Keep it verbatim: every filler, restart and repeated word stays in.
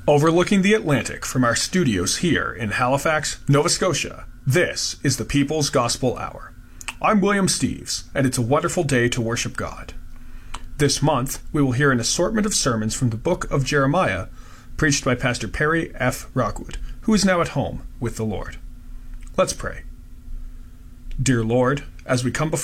Overlooking the Atlantic from our studios here in Halifax, Nova Scotia, this is the People's Gospel Hour. I'm William Steves, and it's a wonderful day to worship God. This month, we will hear an assortment of sermons from the book of Jeremiah, preached by Pastor Perry F. Rockwood, who is now at home with the Lord. Let's pray. Dear Lord, as we come before